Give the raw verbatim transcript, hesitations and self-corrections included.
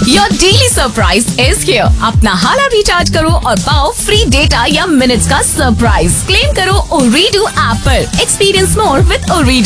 Your daily surprise is here. अपना हाला recharge करो और पाओ फ्री डेटा या मिनट्स का सरप्राइज। क्लेम करो ओरीडू ऐप पर। Experience more with ओरीडू।